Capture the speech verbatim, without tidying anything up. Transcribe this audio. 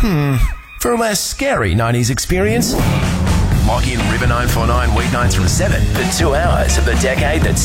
Hmm, for a less scary nineties experience, log in River nine four nine weeknights from seven for two hours of the decade that's